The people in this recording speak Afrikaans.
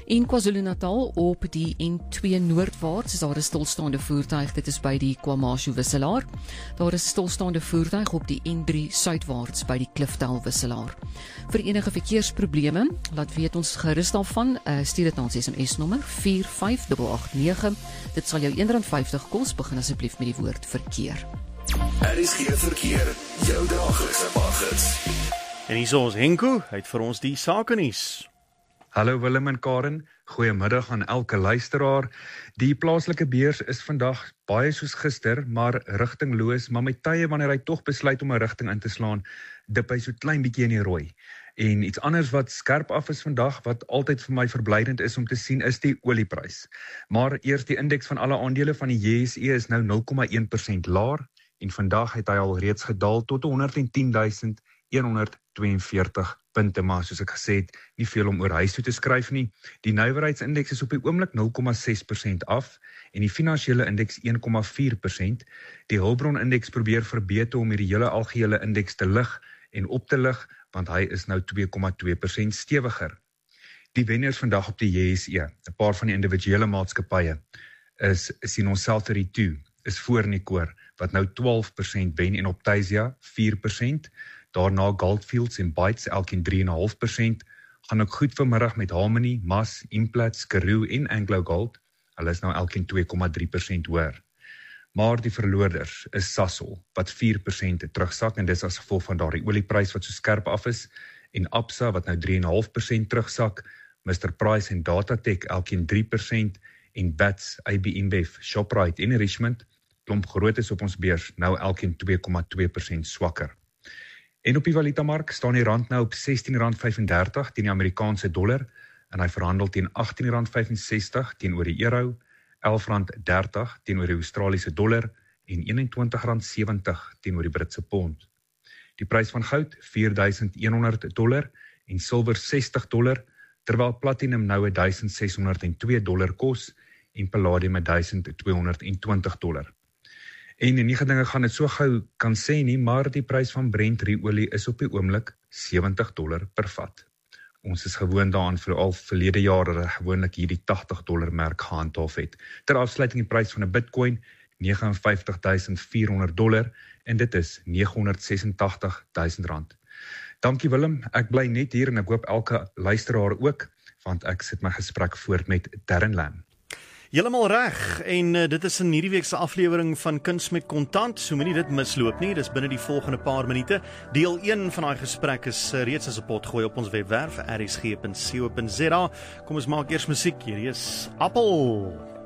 In KwaZulu-Natal op die N2 noordwaarts is daar 'n stilstaande voertuig, dit is by die KwaMashu wisselaar. Daar is 'n stilstaande voertuig op die N3 suidwaarts by die Kliftel wisselaar. Vir enige verkeersprobleme, laat weet ons gerus daarvan, stuur dit na ons SMS-nommer 45889. Dit sal jou R1.50 kos, begin asseblief met die woord verkeer. RSG Verkeer, jou daaglikse paggids. En hier is ons Henko, hy het vir ons die sakenuus. Hallo Willem en Karen, goeiemiddag aan elke luisteraar. Die plaaslike beurs is vandag baie soos gister, maar rigtingloos, maar met tye wanneer hy tog besluit om 'n rigting in te slaan, dip hy so klein bietjie in die rooi. En iets anders wat skerp af is vandag, wat altyd vir my verblydend is om te sien, is die olieprys. Maar eers die indeks van alle aandele van die JSE is nou 0,1% laer, en vandag het hy al reeds gedaal tot 110.142 punte, maar soos ek gesê het, nie veel om oor huis toe te skryf nie. Die nywerheidsindeks is op die oomblik 0,6% af, en die finansiële indeks 1,4%. Die hulpbronindeks probeer verbeter om hierdie hele algehele indeks te lig en op te lig, want hy is nou 2,2% stewiger. Die wenners vandag op die JSE, 'n paar van die individuele maatskappye, is Sinosel 32, is voor in die koor, wat nou 12% wen, en Optasia 4%, daarna Goldfields en Bytes elkeen 3,5%, gaan ook goed vanmiddag met Harmony, Mas, Implat, Karoo en Anglo Gold, hulle is nou elkeen 2,3% hoër. Maar die verloorders is Sasol, wat 4% terugsak, en dis as gevolg van daardie olieprys wat so skerp af is, en Absa, wat nou 3,5% terugsak, Mr Price en Datatech elkeen 3%, en Bats, AB InBev, Shoprite en Richmond, klomp grootes op ons beurs, nou elkeen 2,2% swakker. En op die valutamark staan die rand nou op R16.35 teen die Amerikaanse dollar, en hy verhandel teen R18.65 teenoor die euro, R11.30 teenoor die Australiese dollar, en R21.70 teenoor die Britse pond. Die prys van goud $4.100 en silwer $60, terwyl platinum nou $1.602 kos, en palladium $1.220. En nie dinge gaan dit so gou kan sê nie, maar die prys van Brent ruolie is op die oomblik $70 per vat. Ons is gewoon daaraan vir al verlede jare dat gewoonlik hierdie $80 merk gehandhaaf het. Ter afsluiting die prys van 'n Bitcoin $59.400 en dit is R986.000. Dankie Willem, ek bly net hier en ek hoop elke luisteraar ook, want ek sit my gesprek voort met Darren Lam. Heeltemal reg, en dit is in hierdie week se aflewering van Kuns met Kontant, so moenie dit misloop nie, dis binne die volgende paar minute. Deel 1 van daai gesprek is reeds as 'n pot gooi op ons webwerf rsg.co.za. Kom ons maak eers musiek, hierdie is Appel.